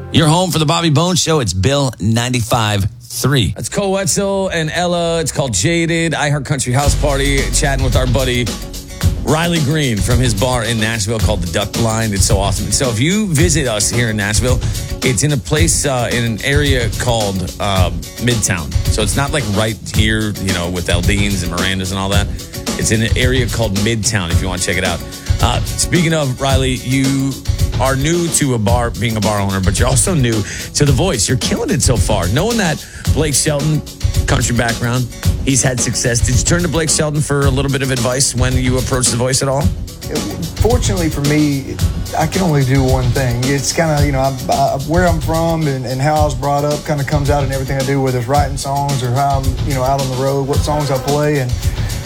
Your home for the Bobby Bones Show. It's Bill 95.3. That's Cole Wetzel and Ella. It's called Jaded. iHeart Country House Party. Chatting with our buddy Riley Green from his bar in Nashville called the Duck Blind. It's so awesome. So if you visit us here in Nashville, it's in a place in an area called Midtown. So it's not like right here, you know, with Aldean's and Miranda's and all that. It's in an area called Midtown if you want to check it out. Speaking of, Riley, you are new to a bar, being a bar owner, but you're also new to The Voice. You're killing it so far. Knowing that Blake Shelton, country background, he's had success. Did you turn to Blake Shelton for a little bit of advice when you approached The Voice at all? Fortunately for me, I can only do one thing. It's kind of, you know, where I'm from and how I was brought up kind of comes out in everything I do, whether it's writing songs or how I'm, you know, out on the road, what songs I play. And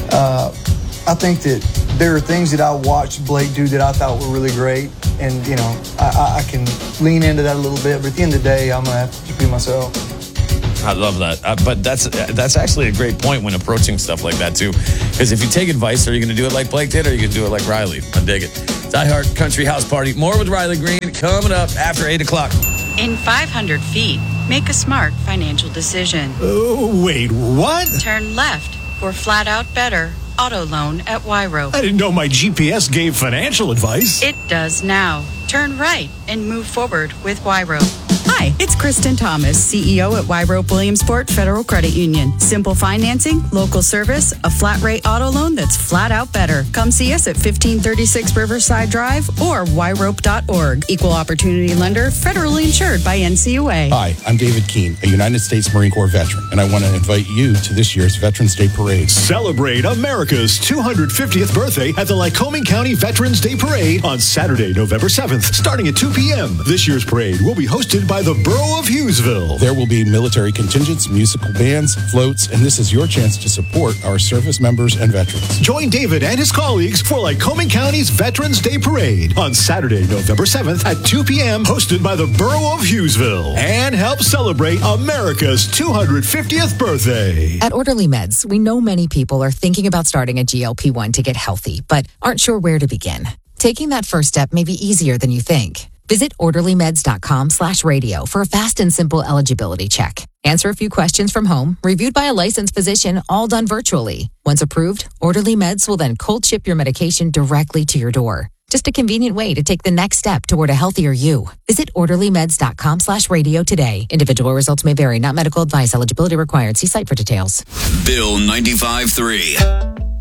I think that there are things that I watched Blake do that I thought were really great. And, you know, I can lean into that a little bit. But at the end of the day, I'm going to have to just be myself. I love that. But that's actually a great point when approaching stuff like that, too. Because if you take advice, are you going to do it like Blake did, or are you going to do it like Riley? I dig it. It's iHeart Country House Party. More with Riley Green coming up after 8 o'clock. In 500 feet, make a smart financial decision. Wait, what? Turn left for Flat Out Better Auto Loan at Wyro. I didn't know my GPS gave financial advice. It does now. Turn right and move forward with Wyro. Hi, it's Kristen Thomas, CEO at Wyrope Williamsport Federal Credit Union. Simple financing, local service, a flat rate auto loan that's flat out better. Come see us at 1536 Riverside Drive or wyrope.org. Equal opportunity lender, federally insured by NCUA. Hi, I'm David Keene, a United States Marine Corps veteran, and I want to invite you to this year's Veterans Day Parade. Celebrate America's 250th birthday at the Lycoming County Veterans Day Parade on Saturday, November 7th, starting at 2 p.m. This year's parade will be hosted by the Borough of Hughesville. There will be military contingents, musical bands, floats, and this is your chance to support our service members and veterans. Join David and his colleagues for Lycoming County's Veterans Day Parade on Saturday, November 7th at 2 p.m. hosted by the Borough of Hughesville. And help celebrate America's 250th birthday. At Orderly Meds, we know many people are thinking about starting a GLP-1 to get healthy, but aren't sure where to begin. Taking that first step may be easier than you think. Visit orderlymeds.com/radio for a fast and simple eligibility check. Answer a few questions from home, reviewed by a licensed physician, all done virtually. Once approved, Orderly Meds will then cold ship your medication directly to your door. Just a convenient way to take the next step toward a healthier you. Visit orderlymeds.com/radio today. Individual results may vary, not medical advice. Eligibility required. See site for details. Bill 95.3.